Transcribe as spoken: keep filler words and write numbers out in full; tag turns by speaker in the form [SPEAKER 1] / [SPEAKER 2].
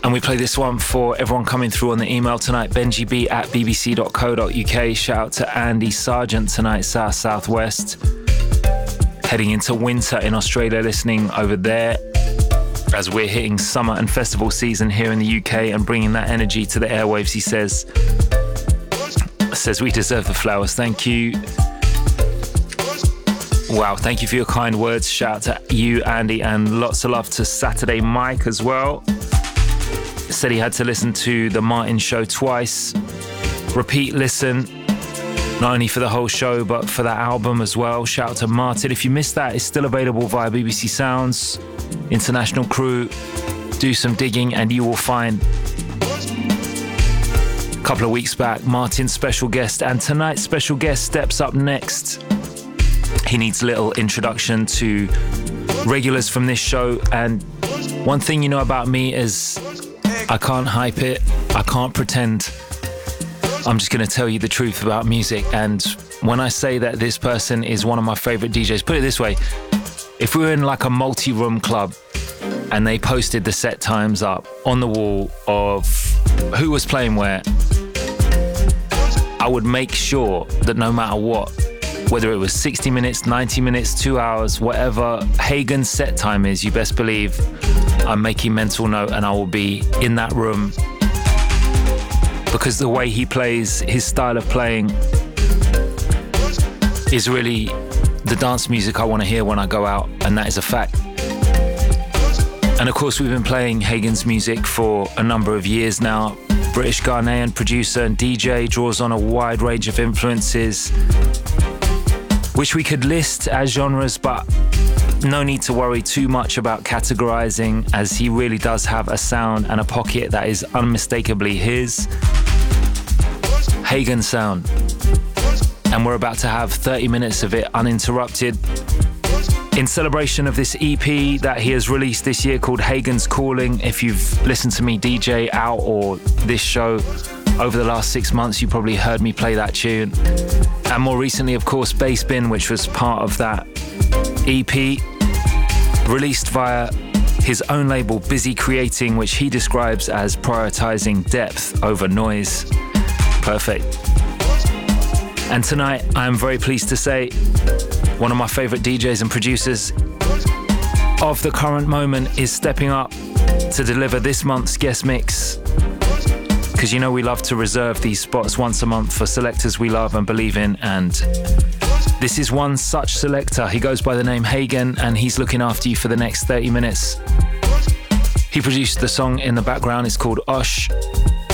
[SPEAKER 1] And we play this one for everyone coming through on the email tonight, benji b at b b c dot co dot u k. Shout out to Andy Sargent tonight, South Southwest. Heading into winter in Australia, listening over there as we're hitting summer and festival season here in the U K and bringing that energy to the airwaves, he says. Says we deserve the flowers. Thank you. Wow, thank you for your kind words. Shout out to you, Andy, and lots of love to Saturday Mike as well. Said he had to listen to the Martin show twice. Repeat listen, not only for the whole show, but for that album as well. Shout out to Martin. If you missed that, it's still available via B B C Sounds, International Crew. Do some digging and you will find a couple of weeks back, Martin's special guest. And tonight's special guest steps up next. He needs a little introduction to regulars from this show. And one thing you know about me is I can't hype it. I can't pretend. I'm just going to tell you the truth about music. And when I say that this person is one of my favorite D Js, put it this way. If we were in like a multi-room club and they posted the set times up on the wall of who was playing where, I would make sure that no matter what, whether it was sixty minutes, ninety minutes, two hours, whatever Hagen's set time is, you best believe I'm making mental note and I will be in that room, because the way he plays, his style of playing is really the dance music I want to hear when I go out, and that is a fact. And of course, we've been playing Hagen's music for a number of years now. British Ghanaian producer and D J, draws on a wide range of influences, which we could list as genres, but no need to worry too much about categorizing, as he really does have a sound and a pocket that is unmistakably his. Hagen sound. And we're about to have thirty minutes of it uninterrupted in celebration of this E P that he has released this year called Hagen's Calling. If you've listened to me D J out or this show over the last six months, you probably heard me play that tune. And more recently, of course, Bass Bin, which was part of that E P, released via his own label, Busy Creating, which he describes as prioritizing depth over noise. Perfect. And tonight, I am very pleased to say, one of my favorite D Js and producers of the current moment is stepping up to deliver this month's guest mix. Because you know we love to reserve these spots once a month for selectors we love and believe in, and this is one such selector. He goes by the name Hagen, and he's looking after you for the next thirty minutes. He produced the song in the background. It's called Osh.